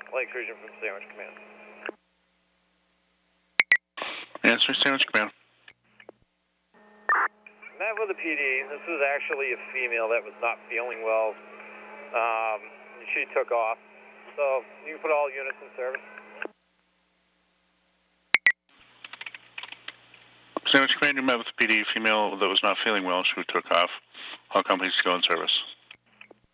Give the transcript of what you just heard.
Lakes Region from Sandwich Command. Answer, Sandwich Command. Met with the PD. This was actually a female that was not feeling well. She took off. So you can put all units in service. Sandwich Command, you met with the PD female that was not feeling well. She took off. All companies to go in service.